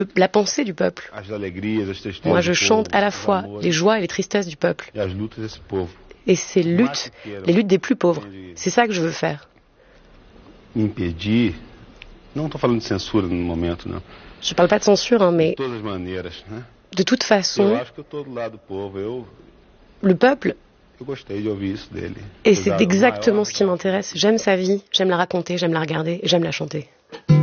la pensée du peuple. Moi, je chante à la fois les joies et les tristesses du peuple. Et ces luttes, les luttes des plus pauvres. C'est ça que je veux faire. Je ne parle pas de censure, mais de toute façon, le peuple, et c'est exactement ce qui m'intéresse. J'aime sa vie, j'aime la raconter, j'aime la regarder, j'aime la chanter.